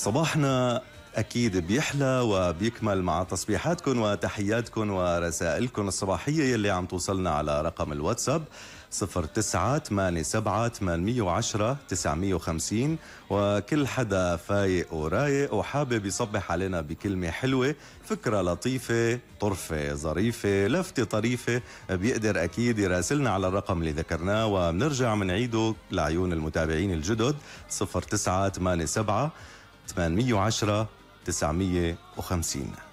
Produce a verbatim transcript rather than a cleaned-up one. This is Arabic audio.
صباحنا أكيد بيحلى وبيكمل مع تصبيحاتكم وتحياتكم ورسائلكم الصباحية يلي عم توصلنا على رقم الواتساب صفر تسعة ثمانية سبعة ثمانية عشرة تسعمية وخمسين. وكل حدا فايق ورايق وحابب يصبح علينا بكلمة حلوة، فكرة لطيفة، طرفة ظريفة، لفتة طريفة، بيقدر أكيد يراسلنا على الرقم اللي ذكرناه وبنرجع منعيده لعيون المتابعين الجدد صفر تسعة ثمانية سبعة ثمانية عشرة تسعمية وخمسين.